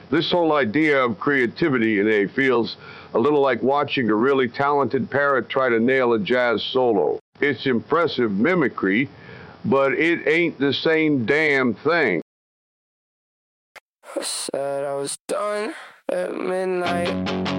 This whole idea of creativity in A feels a little like watching a really talented parrot try to nail a jazz solo. It's impressive mimicry, but it ain't the same damn thing. Said I was done at midnight.